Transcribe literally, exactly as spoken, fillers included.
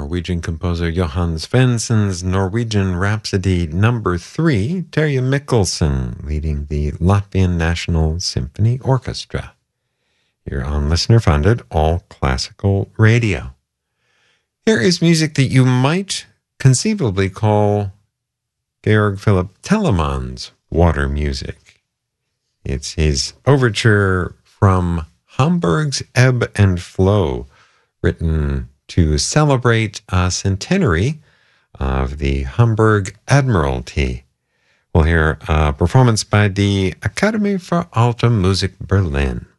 Norwegian composer Johan Svensson's Norwegian Rhapsody number three, Terje Mikkelsen leading the Latvian National Symphony Orchestra. You're on listener-funded, all-classical radio. Here is music that you might conceivably call Georg Philipp Telemann's water music. It's his overture from Hamburg's Ebb and Flow, written to celebrate a centenary of the Hamburg Admiralty. We'll hear a performance by the Academy for Alte Musik Berlin.